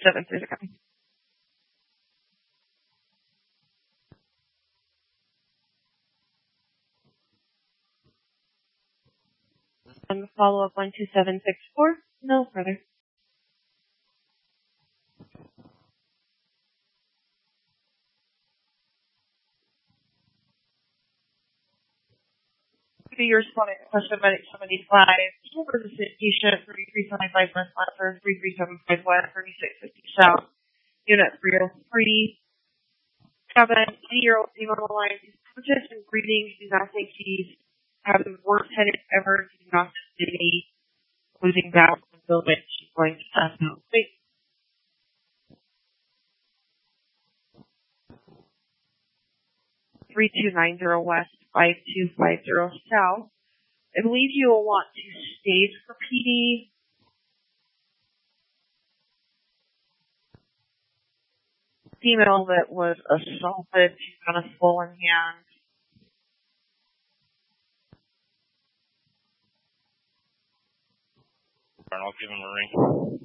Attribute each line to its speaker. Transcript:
Speaker 1: 730. And follow-up 12764. No further. You're responding to question medic 75. Resistant patient 3375 West Latford, 3375 West, 3650 South. Unit 303. Have an 80-year-old female on the line who's conscious and breathing. She's not saying she's having the worst headache ever. She's not dizzy, losing balance and building. She's going to pass out. Wait. 3290 West, 5250 South. I believe you will want to stage for PD. Female that was assaulted, she's got a swollen hand.
Speaker 2: I'll give him a ring.